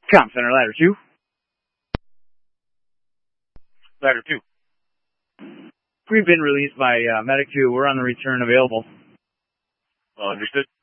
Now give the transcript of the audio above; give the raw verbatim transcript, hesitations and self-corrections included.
Com Center, ladder two. Ladder two. We've been released by uh, Medic two. We're on the return available. Uh, understood.